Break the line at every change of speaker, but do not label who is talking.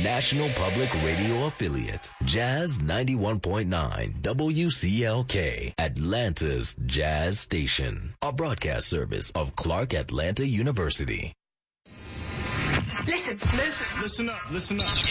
National Public Radio affiliate, Jazz 91.9 WCLK, Atlanta's Jazz Station, a broadcast service of Clark Atlanta University.
Listen up.